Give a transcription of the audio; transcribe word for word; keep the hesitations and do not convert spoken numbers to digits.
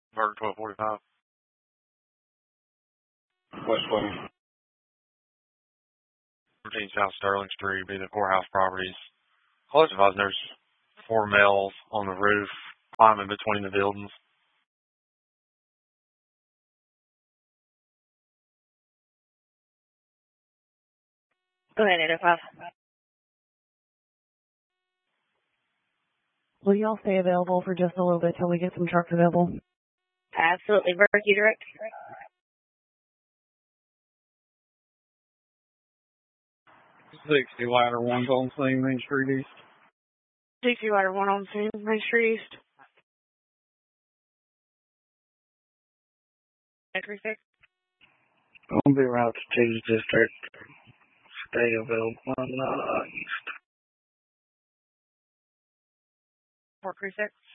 Burger twelve forty-five. West Wing. thirteen South Sterling Street, be the courthouse properties. Close advising there's four males on the roof, climbing between the buildings. Go ahead, eight oh five. Will y'all stay available for just a little bit till we get some trucks available? Absolutely. Verky direct. sixty ladder one's on scene, Main Street East. sixty ladder one on scene, Main Street East. Entry six. I'll be around to T's District. Stay available on the east. four three six.